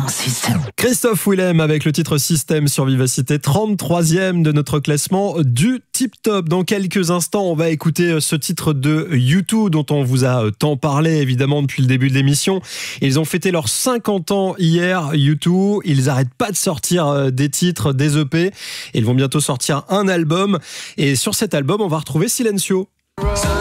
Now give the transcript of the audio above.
System. Christophe Willem avec le titre System sur Vivacité, 33e de notre classement du Tip Top. Dans quelques instants, on va écouter ce titre de U2 dont on vous a tant parlé évidemment depuis le début de l'émission. Ils ont fêté leurs 50 ans hier, U2. Ils n'arrêtent pas de sortir des titres, des EP. Ils vont bientôt sortir un album. Et sur cet album, on va retrouver Silencio.